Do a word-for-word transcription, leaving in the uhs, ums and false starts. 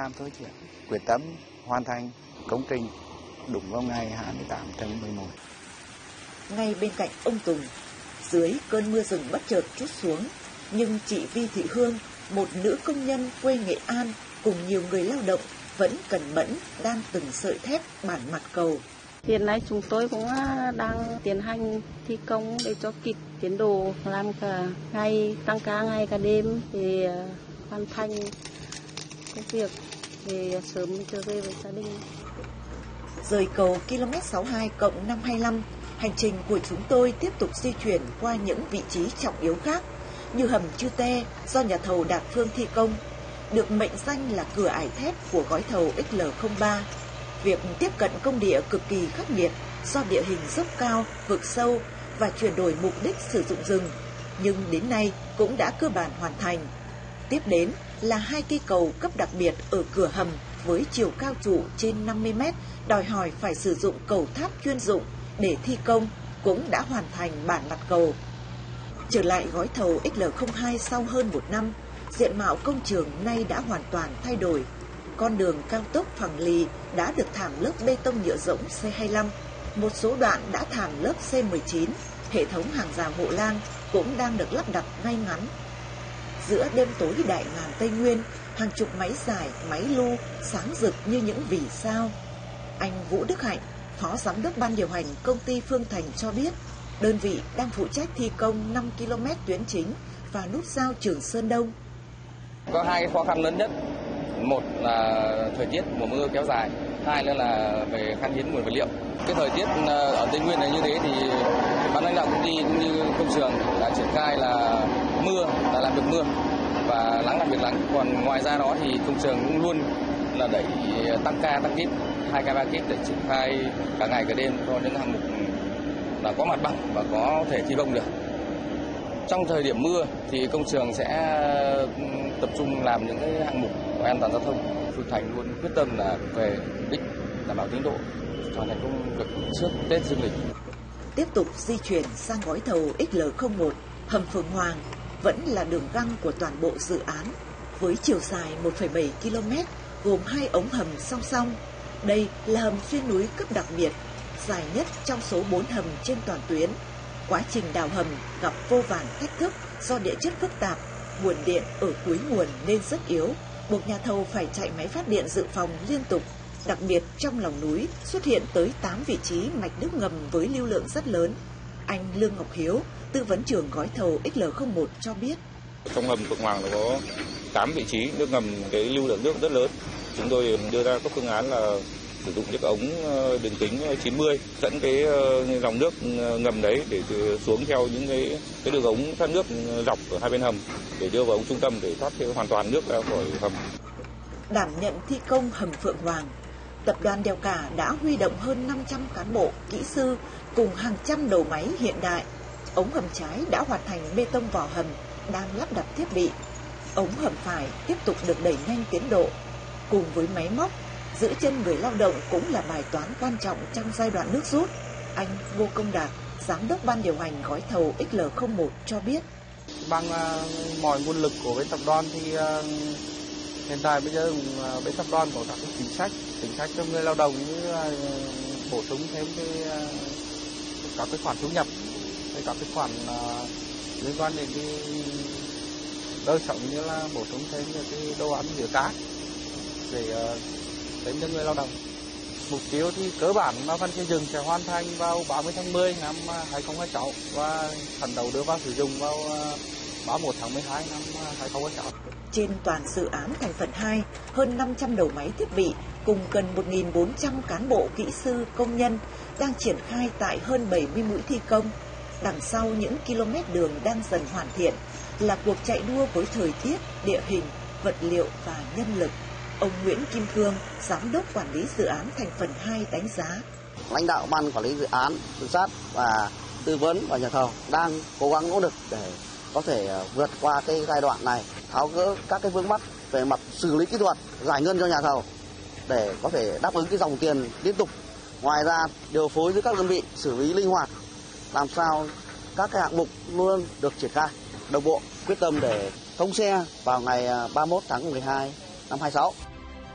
làm thôi chứ. Quyết tâm hoàn thành công trình đúng vào ngày hai mươi tám tháng mười một. Ngay bên cạnh ông Tùng, dưới cơn mưa rừng bất chợt trút xuống, nhưng chị Vi Thị Hương, một nữ công nhân quê Nghệ An cùng nhiều người lao động vẫn cẩn mẫn đan từng sợi thép bản mặt cầu. Hiện nay chúng tôi cũng đang tiến hành thi công để cho kịp tiến độ, làm cả ngày, tăng ca ngày cả đêm để hoàn thành công việc để sớm trở về với gia đình. Rời cầu km sáu mươi hai cộng năm trăm hai mươi lăm, hành trình của chúng tôi tiếp tục di chuyển qua những vị trí trọng yếu khác như hầm Chư Te do nhà thầu Đạt Phương thi công, được mệnh danh là cửa ải thép của gói thầu X L không ba. Việc tiếp cận công địa cực kỳ khắc nghiệt do địa hình dốc cao, vực sâu và chuyển đổi mục đích sử dụng rừng, nhưng đến nay cũng đã cơ bản hoàn thành. Tiếp đến là hai cây cầu cấp đặc biệt ở cửa hầm với chiều cao trụ trên năm mươi mét, đòi hỏi phải sử dụng cầu tháp chuyên dụng để thi công, cũng đã hoàn thành bản mặt cầu. Trở lại gói thầu X L không hai sau hơn một năm, diện mạo công trường nay đã hoàn toàn thay đổi. Con đường cao tốc phẳng lì đã được thảm lớp bê tông nhựa rỗng C hai mươi lăm, một số đoạn đã thảm lớp C mười chín, hệ thống hàng rào hộ lang cũng đang được lắp đặt ngay ngắn. Giữa đêm tối đại ngàn Tây Nguyên, hàng chục máy dài, máy lu sáng rực như những vì sao. Anh Vũ Đức Hạnh, Phó Giám đốc Ban điều hành công ty Phương Thành cho biết, đơn vị đang phụ trách thi công năm ki lô mét tuyến chính và nút giao Trường Sơn Đông. Có hai cái khó khăn lớn nhất, một là thời tiết mùa mưa kéo dài, hai nữa là về khan hiếm nguồn vật liệu. Cái thời tiết ở Tây Nguyên này như thế thì ban lãnh đạo công ty cũng như công trường đã triển khai là mưa là làm được mưa và nắng làm việc nắng. Còn ngoài ra đó thì công trường cũng luôn là đẩy tăng ca tăng kíp, hai ca ba kíp để triển khai cả ngày cả đêm cho những hạng mục là có mặt bằng và có thể thi công được. Trong thời điểm mưa thì công trường sẽ tập trung làm những cái hạng mục về an toàn giao thông. Phương Thành luôn quyết tâm là về đích đảm bảo tiến độ hoàn thành công việc trước Tết Dương lịch. Tiếp tục di chuyển sang gói thầu X L không một, hầm Phượng Hoàng vẫn là đường găng của toàn bộ dự án với chiều dài một phẩy bảy ki lô mét gồm hai ống hầm song song. Đây là hầm xuyên núi cấp đặc biệt, dài nhất trong số bốn hầm trên toàn tuyến. Quá trình đào hầm gặp vô vàn thách thức do địa chất phức tạp, nguồn điện ở cuối nguồn nên rất yếu, buộc nhà thầu phải chạy máy phát điện dự phòng liên tục. Đặc biệt trong lòng núi xuất hiện tới tám vị trí mạch nước ngầm với lưu lượng rất lớn. Anh Lương Ngọc Hiếu, tư vấn trưởng gói thầu X L không một cho biết. Trong hầm Phượng Hoàng là có tám vị trí nước ngầm, cái lưu lượng nước rất lớn. Chúng tôi đưa ra các phương án là sử dụng những ống đường kính chín mươi dẫn cái dòng nước ngầm đấy để xuống theo những cái, cái đường ống thoát nước dọc ở hai bên hầm để đưa vào ống trung tâm để thoát hoàn toàn nước ra khỏi hầm. Đảm nhận thi công hầm Phượng Hoàng, tập đoàn Đèo Cả đã huy động hơn năm trăm cán bộ, kỹ sư cùng hàng trăm đầu máy hiện đại. Ống hầm trái đã hoàn thành bê tông vỏ hầm, đang lắp đặt thiết bị. Ống hầm phải tiếp tục được đẩy nhanh tiến độ. Cùng với máy móc, giữ chân người lao động cũng là bài toán quan trọng trong giai đoạn nước rút. Anh Ngô Công Đạt, Giám đốc Ban điều hành gói thầu X L không một cho biết. Bằng uh, mọi nguồn lực của bên tập đoàn thì uh, hiện tại bây giờ uh, bên tập đoàn có các cái chính sách, chính sách cho người lao động như uh, bổ sung thêm cái, uh, các cái khoản thu nhập, hay các cái khoản uh, liên quan đến cái đời sống như là bổ sung thêm cái đồ ăn dừa cá để uh, đến cho người lao động. Mục tiêu thì cơ bản là phần xây dựng sẽ hoàn thành vào ba mươi tháng mười năm hai không hai sáu và phấn đấu đưa vào sử dụng vào ba mươi mốt tháng mười hai năm hai không hai sáu. Trên toàn dự án thành phần hai, hơn năm trăm đầu máy thiết bị cùng gần một nghìn bốn trăm cán bộ kỹ sư công nhân đang triển khai tại hơn bảy mươi mũi thi công. Đằng sau những km đường đang dần hoàn thiện là cuộc chạy đua với thời tiết, địa hình, vật liệu và nhân lực. Ông Nguyễn Kim Cương, Giám đốc Quản lý dự án thành phần hai đánh giá. Lãnh đạo Ban Quản lý dự án, tư sát và tư vấn và nhà thầu đang cố gắng nỗ lực để có thể vượt qua cái giai đoạn này, tháo gỡ các cái vướng mắc về mặt xử lý kỹ thuật, giải ngân cho nhà thầu để có thể đáp ứng cái dòng tiền liên tục. Ngoài ra, điều phối giữa các đơn vị xử lý linh hoạt, làm sao các cái hạng mục luôn được triển khai đồng bộ, quyết tâm để thông xe vào ngày ba mươi mốt tháng mười hai năm hai sáu.